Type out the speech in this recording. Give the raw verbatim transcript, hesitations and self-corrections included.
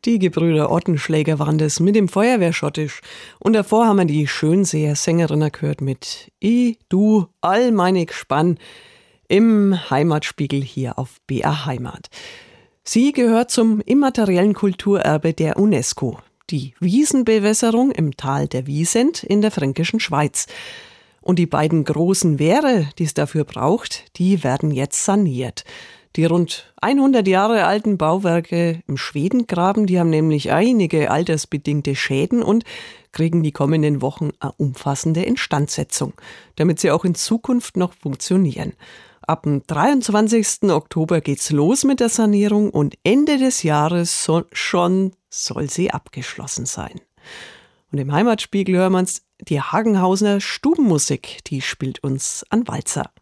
Die Gebrüder Ottenschläger waren das mit dem Feuerwehrschottisch. Und davor haben wir die Schönseer Sängerinnen gehört mit I, du, all meine Gespann im Heimatspiegel hier auf B R Heimat. Sie gehört zum immateriellen Kulturerbe der UNESCO. Die Wiesenbewässerung im Tal der Wiesent in der fränkischen Schweiz. Und die beiden großen Wehre, die es dafür braucht, die werden jetzt saniert. Die rund hundert Jahre alten Bauwerke im Schwedengraben, die haben nämlich einige altersbedingte Schäden und kriegen die kommenden Wochen eine umfassende Instandsetzung, damit sie auch in Zukunft noch funktionieren. Ab dem dreiundzwanzigsten Oktober geht's los mit der Sanierung und Ende des Jahres so, schon soll sie abgeschlossen sein. Und im Heimatspiegel hören wir uns die Hagenhausener Stubenmusik, die spielt uns an Walzer.